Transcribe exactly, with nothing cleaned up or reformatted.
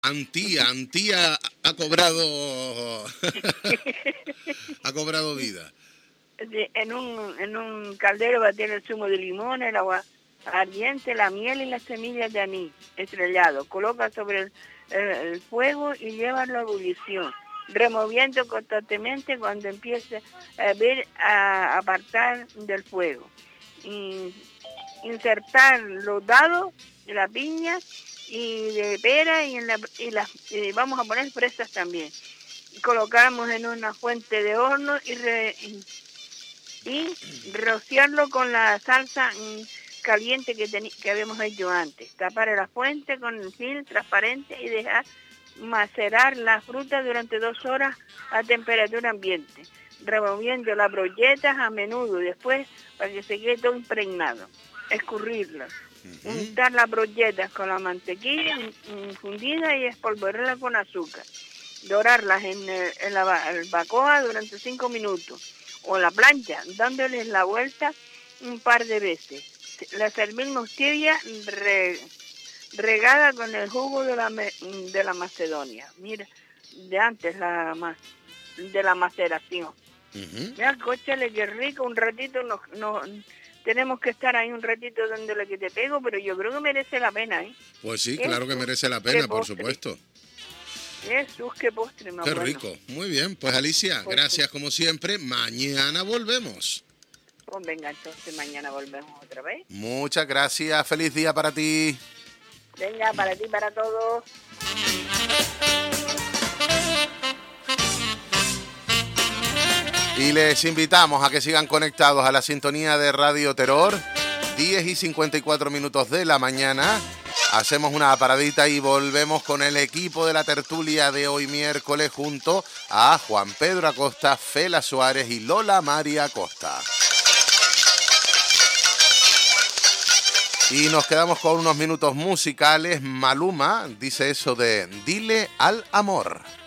Antía, Antía ha cobrado ha cobrado vida. En un, en un caldero va a tener el zumo de limón, el agua ardiente, la miel y las semillas de anís estrellado. Coloca sobre el, el, el fuego y llévalo a ebullición, removiendo constantemente cuando empiece a ver a apartar del fuego. Y insertar los dados de la piña y de pera y, en la, y, las, y vamos a poner fresas también. Colocamos en una fuente de horno y, re, y, y rociarlo con la salsa caliente que, teni, que habíamos hecho antes. Tapar la fuente con el film transparente y dejar macerar la fruta durante dos horas a temperatura ambiente, removiendo las brolletas a menudo después para que se quede todo impregnado. Escurrirlas. Uh-huh. Untar las brolletas con la mantequilla infundida y espolvorearlas con azúcar. Dorarlas en, el, en la el bacoa durante cinco minutos o en la plancha, dándoles la vuelta un par de veces. La servimos tibia re, regada con el jugo de la, de la Macedonia. Mira, de antes la de la maceración. Uh-huh. Mira, cóchale, qué rico, un ratito nos... nos tenemos que estar ahí un ratito dándole que te pego, pero yo creo que merece la pena, ¿eh? Pues sí, claro que merece la pena, por supuesto. Jesús, qué postre más Qué bueno. rico. Muy bien, pues Alicia, pues gracias sí. como siempre. Mañana volvemos. Pues venga, entonces mañana volvemos otra vez. Muchas gracias, feliz día para ti. Venga, para ti, para todos. Y les invitamos a que sigan conectados a la sintonía de Radio Terror, diez y cincuenta y cuatro minutos de la mañana. Hacemos una paradita y volvemos con el equipo de la tertulia de hoy miércoles junto a Juan Pedro Acosta, Fela Suárez y Lola María Acosta. Y nos quedamos con unos minutos musicales. Maluma dice eso de Dile al amor.